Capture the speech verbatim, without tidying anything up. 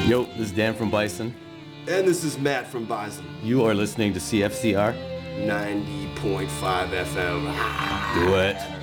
Yo, this is Dan from Bison. And this is Matt from Bison. You are listening to C F C R ninety point five F M. Do it.